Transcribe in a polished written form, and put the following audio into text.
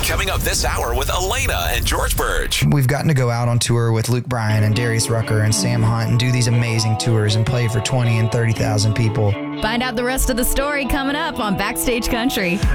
Coming up this hour with Elena and George Burge. We've gotten to go out on tour with Luke Bryan and Darius Rucker and Sam Hunt and do these amazing tours and play for 20 and 30,000 people. Find out the rest of the story coming up on Backstage Country.